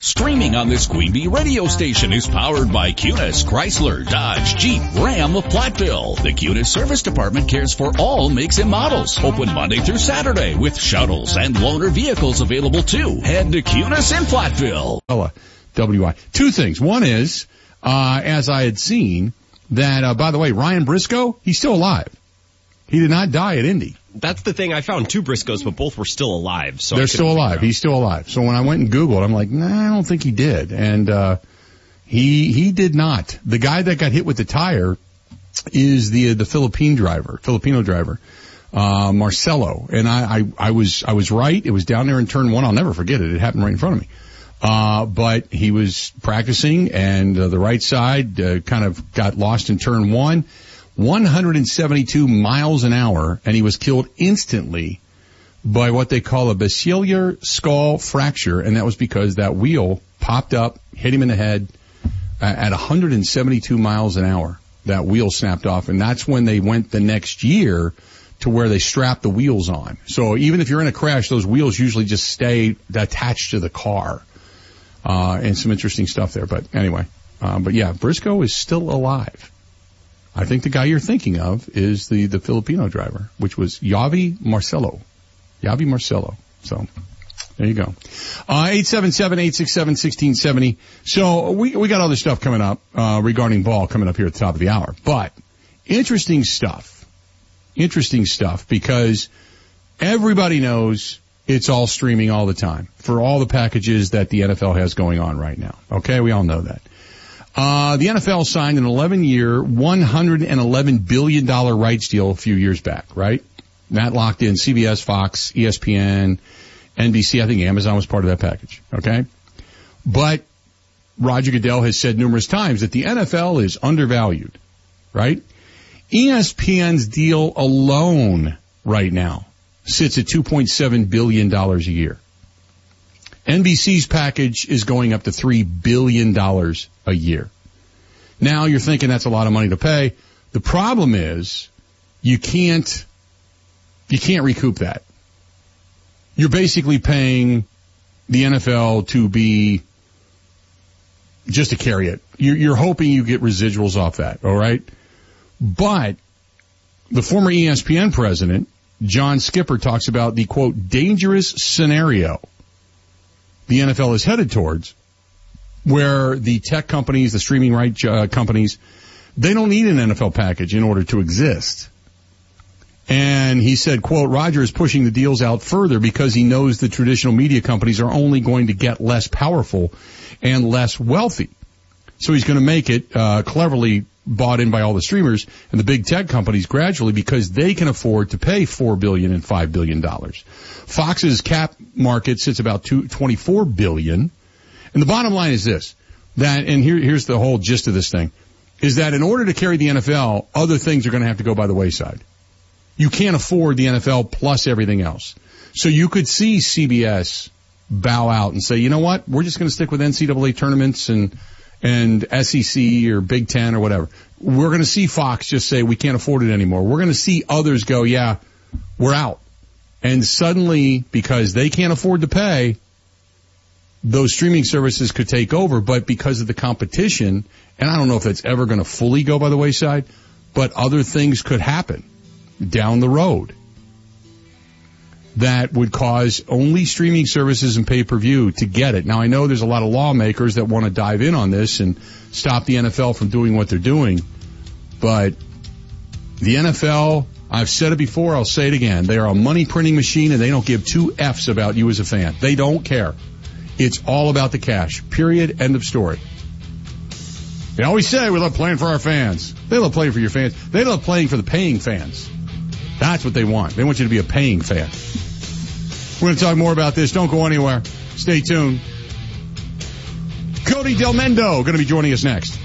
Streaming on this Queen Bee radio station is powered by Cunis, Chrysler, Dodge, Jeep, Ram of Platteville. The Cunis Service Department cares for all makes and models. Open Monday through Saturday with shuttles and loaner vehicles available too. Head to Cunis in Platteville. WI. Two things. One is, as I had seen, that, by the way, Ryan Briscoe, he's still alive. He did not die at Indy. That's the thing. I found two Briscoes, but both were still alive. So they're still alive. He's still alive. So when I went and Googled, I'm like, nah, I don't think he did. And he did not. The guy that got hit with the tire is the Filipino driver, Marcelo. And I was right. It was down there in turn one. I'll never forget it. It happened right in front of me. But he was practicing, and the right side kind of got lost in turn one. 172 miles an hour, and he was killed instantly by what they call a basilar skull fracture, and that was because that wheel popped up, hit him in the head at 172 miles an hour. That wheel snapped off, and that's when they went the next year to where they strapped the wheels on. So even if you're in a crash, those wheels usually just stay attached to the car. And some interesting stuff there, but anyway. But yeah, Briscoe is still alive. I think the guy you're thinking of is the Filipino driver, which was Yavi Marcelo. So, there you go. 877-867-1670. So, we got other stuff coming up, regarding ball coming up here at the top of the hour. But, interesting stuff, because everybody knows it's all streaming all the time for all the packages that the NFL has going on right now. Okay, we all know that. The NFL signed an 11-year, $111 billion rights deal a few years back, right? That locked in CBS, Fox, ESPN, NBC. I think Amazon was part of that package, okay? But Roger Goodell has said numerous times that the NFL is undervalued, right? ESPN's deal alone right now sits at $2.7 billion a year. NBC's package is going up to $3 billion a year. Now you're thinking that's a lot of money to pay. The problem is you can't recoup that. You're basically paying the NFL to be just to carry it. You're hoping you get residuals off that, all right? But the former ESPN president, John Skipper, talks about the, quote, dangerous scenario the NFL is headed towards, where the tech companies, the streaming right companies, they don't need an NFL package in order to exist. And he said, quote, Roger is pushing the deals out further because he knows the traditional media companies are only going to get less powerful and less wealthy. So he's going to make it cleverly bought in by all the streamers and the big tech companies gradually because they can afford to pay $4 billion and $5 billion. Fox's cap market sits about $24 billion. And the bottom line is this, that, and here's the whole gist of this thing, is that in order to carry the NFL, other things are going to have to go by the wayside. You can't afford the NFL plus everything else. So you could see CBS bow out and say, you know what, we're just going to stick with NCAA tournaments and SEC or Big Ten or whatever. We're going to see Fox just say we can't afford it anymore. We're going to see others go, yeah, we're out. And suddenly, because they can't afford to pay, those streaming services could take over. But because of the competition, and I don't know if that's ever going to fully go by the wayside, but other things could happen down the road that would cause only streaming services and pay-per-view to get it. Now, I know there's a lot of lawmakers that want to dive in on this and stop the NFL from doing what they're doing, but the NFL, I've said it before, I'll say it again, they are a money-printing machine, and they don't give two Fs about you as a fan. They don't care. It's all about the cash. Period. End of story. They always say we love playing for our fans. They love playing for your fans. They love playing for the paying fans. That's what they want. They want you to be a paying fan. We're going to talk more about this. Don't go anywhere. Stay tuned. Cody Del Mendo going to be joining us next.